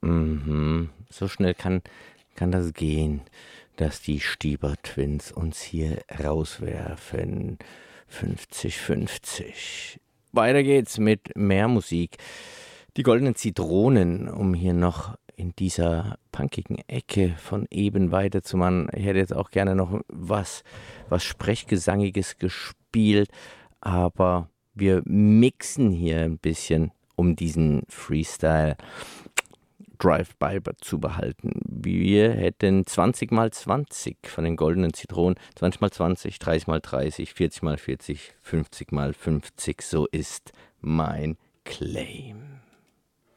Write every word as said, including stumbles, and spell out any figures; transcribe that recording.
Mhm. So schnell kann, kann das gehen, dass die Stieber Twins uns hier rauswerfen. fünfzig fünfzig. Weiter geht's mit mehr Musik. Die Goldenen Zitronen, um hier noch in dieser punkigen Ecke von eben weiterzumachen. Ich hätte jetzt auch gerne noch was, was Sprechgesangiges gespielt, aber wir mixen hier ein bisschen, um diesen Freestyle Drive-by zu behalten. Wir hätten zwanzig mal zwanzig von den Goldenen Zitronen, zwanzig mal zwanzig, dreißig mal dreißig, vierzig mal vierzig, fünfzig mal fünfzig. So ist mein Claim.